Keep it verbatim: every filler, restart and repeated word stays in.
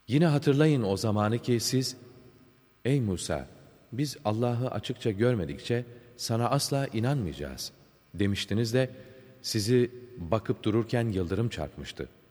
Yine hatırlayın o zamanı ki siz, ey Musa, biz Allah'ı açıkça görmedikçe sana asla inanmayacağız demiştiniz de sizi bakıp dururken yıldırım çarpmıştı.